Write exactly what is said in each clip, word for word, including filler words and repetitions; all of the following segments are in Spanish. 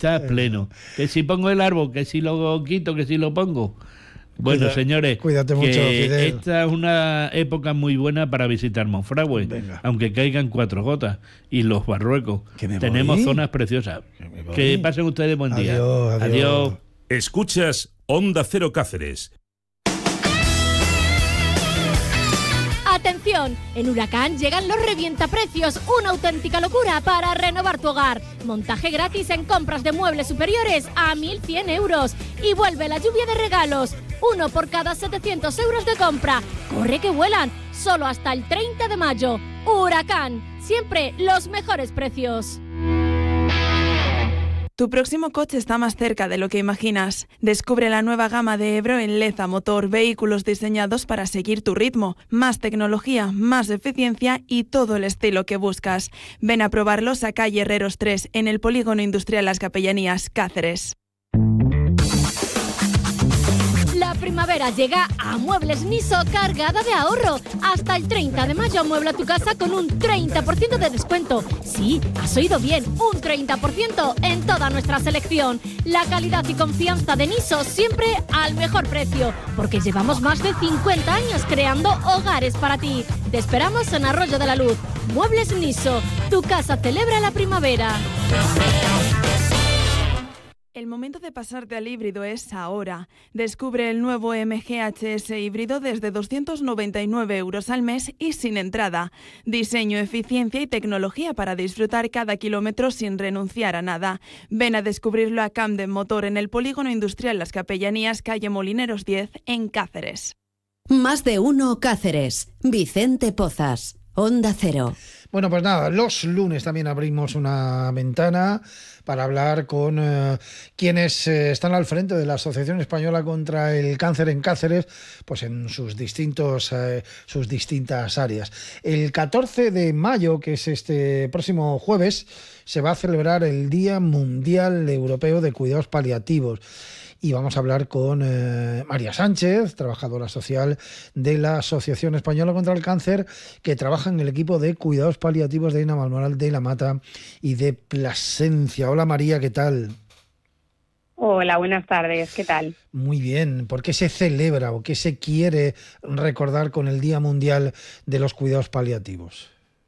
está pleno. Que si pongo el árbol, que si lo quito, que si lo pongo. Bueno, Cuida, cuídate señores, cuídate mucho, Fidel. Esta es una época muy buena para visitar Monfragüe, Venga. aunque caigan cuatro gotas. Y los Barruecos. Tenemos voy? zonas preciosas. Que pasen ustedes buen día. Adiós, adiós. Adiós. Escuchas Onda Cero Cáceres. ¡Atención! En Huracán llegan los revientaprecios, una auténtica locura para renovar tu hogar. Montaje gratis en compras de muebles superiores a mil cien euros. Y vuelve la lluvia de regalos, uno por cada setecientos euros de compra. ¡Corre que vuelan! Solo hasta el treinta de mayo. Huracán, siempre los mejores precios. Tu próximo coche está más cerca de lo que imaginas. Descubre la nueva gama de Ebro en Leza Motor, vehículos diseñados para seguir tu ritmo. Más tecnología, más eficiencia y todo el estilo que buscas. Ven a probarlos a calle Herreros tres, en el Polígono Industrial Las Capellanías, Cáceres. La primavera llega a Muebles Niso cargada de ahorro. Hasta el treinta de mayo amuebla tu casa con un treinta por ciento de descuento. Sí, has oído bien, un treinta por ciento en toda nuestra selección. La calidad y confianza de Niso siempre al mejor precio, porque llevamos más de cincuenta años creando hogares para ti. Te esperamos en Arroyo de la Luz. Muebles Niso, tu casa celebra la primavera. El momento de pasarte al híbrido es ahora. Descubre el nuevo M G H S híbrido desde doscientos noventa y nueve euros al mes y sin entrada. Diseño, eficiencia y tecnología para disfrutar cada kilómetro sin renunciar a nada. Ven a descubrirlo a Camden Motor en el Polígono Industrial Las Capellanías, calle Molineros diez, en Cáceres. Más de uno Cáceres. Vicente Pozas, Onda Cero. Bueno, pues nada, los lunes también abrimos una ventana para hablar con eh, quienes eh, están al frente de la Asociación Española contra el Cáncer en Cáceres, pues en sus distintos eh, sus distintas áreas. El catorce de mayo, que es este próximo jueves, se va a celebrar el Día Mundial Europeo de Cuidados Paliativos. Y vamos a hablar con eh, María Sánchez, trabajadora social de la Asociación Española contra el Cáncer, que trabaja en el equipo de cuidados paliativos de Navalmoral de la Mata y de Plasencia. Hola María, ¿qué tal? Hola, buenas tardes, ¿qué tal? Muy bien. ¿Por qué se celebra o qué se quiere recordar con el Día Mundial de los Cuidados Paliativos?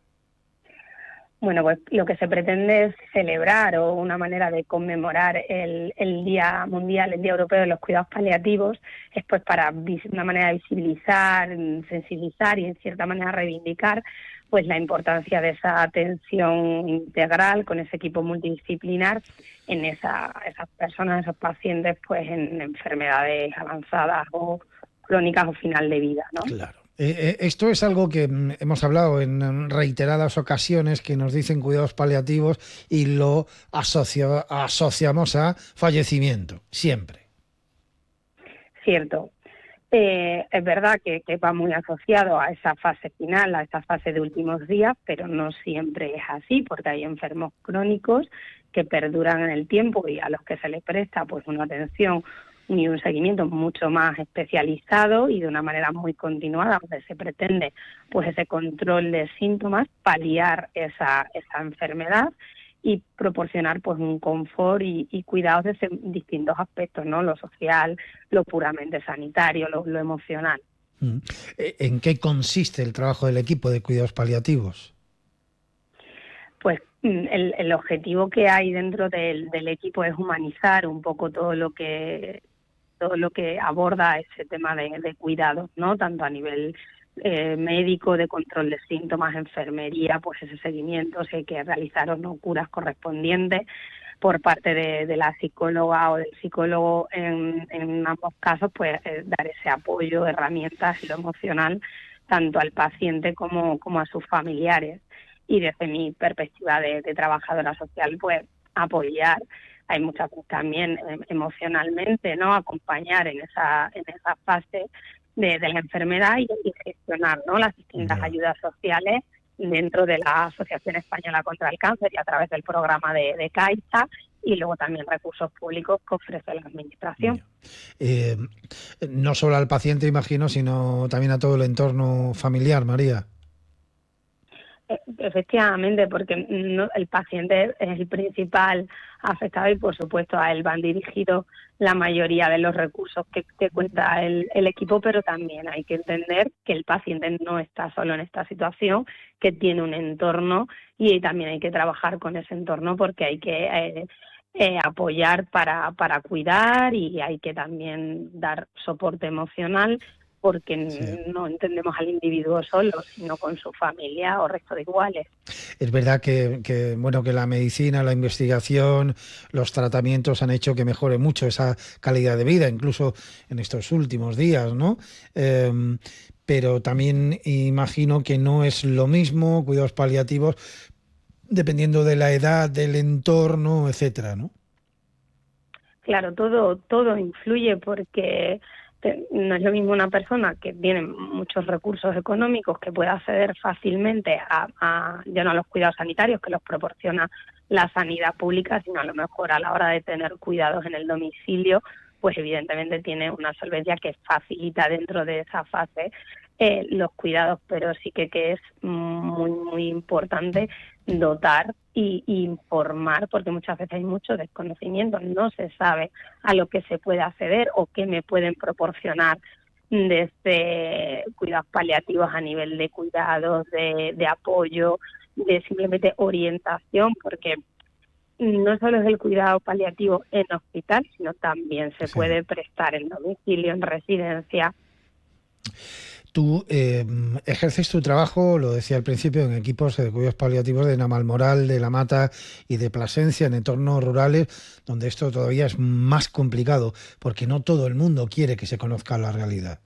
Bueno, pues lo que se pretende es celebrar o una manera de conmemorar el, el Día Mundial, el Día Europeo de los Cuidados Paliativos, es pues para una manera de visibilizar, sensibilizar y en cierta manera reivindicar pues la importancia de esa atención integral con ese equipo multidisciplinar en esa, esas personas, esos pacientes pues en enfermedades avanzadas o crónicas o final de vida, ¿no? Claro. Eh, esto es algo que hemos hablado en reiteradas ocasiones, que nos dicen cuidados paliativos y lo asocio, asociamos a fallecimiento, siempre. Cierto. Eh, es verdad que, que va muy asociado a esa fase final, a esa fase de últimos días, pero no siempre es así, porque hay enfermos crónicos que perduran en el tiempo y a los que se les presta pues una atención y un seguimiento mucho más especializado y de una manera muy continuada, donde se pretende pues ese control de síntomas, paliar esa, esa enfermedad y proporcionar pues un confort y, y cuidados desde distintos aspectos, ¿no? Lo social, lo puramente sanitario, lo, lo emocional. ¿En qué consiste el trabajo del equipo de cuidados paliativos? Pues el, el objetivo que hay dentro del, del equipo es humanizar un poco todo lo que todo lo que aborda ese tema de, de cuidados, ¿no? Tanto a nivel eh, médico, de control de síntomas, enfermería, pues ese seguimiento, si hay que realizar o no curas correspondientes por parte de, de la psicóloga o del psicólogo, en, en ambos casos, pues eh, dar ese apoyo, herramientas y lo emocional tanto al paciente como, como a sus familiares. Y desde mi perspectiva de, de trabajadora social, pues apoyar. Hay muchas pues, también eh, emocionalmente, ¿no? Acompañar en esa en esa fase de, de la enfermedad y, y gestionar, ¿no? Las distintas yeah. ayudas sociales dentro de la Asociación Española contra el Cáncer y a través del programa de, de Caixa y luego también recursos públicos que ofrece la Administración. Eh, no solo al paciente, imagino, sino también a todo el entorno familiar, María. Efectivamente, porque no, el paciente es el principal afectado y, por supuesto, a él van dirigidos la mayoría de los recursos que, que cuenta el, el equipo, pero también hay que entender que el paciente no está solo en esta situación, que tiene un entorno y también hay que trabajar con ese entorno porque hay que eh, eh, apoyar para, para cuidar y hay que también dar soporte emocional, porque sí. no entendemos al individuo solo, sino con su familia o resto de iguales. Es verdad que, que bueno que la medicina, la investigación, los tratamientos han hecho que mejore mucho esa calidad de vida, incluso en estos últimos días, ¿no? Eh, pero también imagino que no es lo mismo cuidados paliativos dependiendo de la edad, del entorno, etcétera, ¿no? Claro, todo todo influye porque no es lo mismo una persona que tiene muchos recursos económicos que pueda acceder fácilmente a, a ya no a los cuidados sanitarios que los proporciona la sanidad pública, sino a lo mejor a la hora de tener cuidados en el domicilio, pues evidentemente tiene una solvencia que facilita dentro de esa fase eh, los cuidados, pero sí que, que es muy, muy importante dotar y, y informar, porque muchas veces hay mucho desconocimiento, no se sabe a lo que se puede acceder o qué me pueden proporcionar desde cuidados paliativos a nivel de cuidados, de, de apoyo, de simplemente orientación, porque no solo es el cuidado paliativo en hospital, sino también se sí. puede prestar en domicilio, en residencia. Tú eh, ejerces tu trabajo, lo decía al principio, en equipos de cuidados paliativos de Navalmoral, de La Mata y de Plasencia, en entornos rurales, donde esto todavía es más complicado, porque no todo el mundo quiere que se conozca la realidad.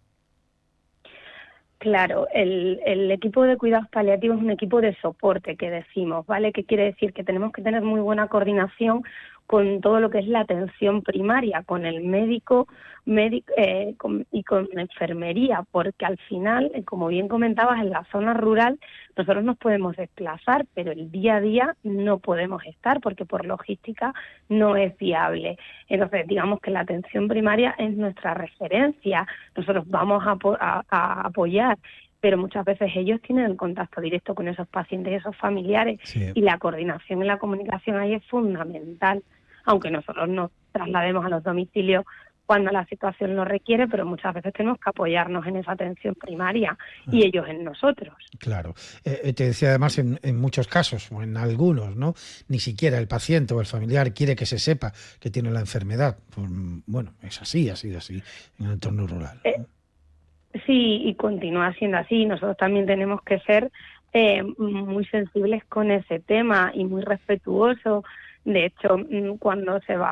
Claro, el, el equipo de cuidados paliativos es un equipo de soporte, que decimos, ¿vale? Que quiere decir que tenemos que tener muy buena coordinación con todo lo que es la atención primaria, con el médico, médico eh, con, y con la enfermería, porque al final, como bien comentabas, en la zona rural nosotros nos podemos desplazar, pero el día a día no podemos estar porque por logística no es viable. Entonces, digamos que la atención primaria es nuestra referencia. Nosotros vamos a, a, a apoyar, pero muchas veces ellos tienen el contacto directo con esos pacientes y esos familiares, sí. y la coordinación y la comunicación ahí es fundamental, aunque nosotros nos traslademos a los domicilios cuando la situación lo requiere, pero muchas veces tenemos que apoyarnos en esa atención primaria y ellos en nosotros. Claro. Eh, te decía además en, en muchos casos, o en algunos, ¿no? Ni siquiera el paciente o el familiar quiere que se sepa que tiene la enfermedad. Pues, bueno, es así, ha sido así en el entorno rural. Eh, sí, y continúa siendo así. Nosotros también tenemos que ser eh, muy sensibles con ese tema y muy respetuosos. De hecho, cuando se va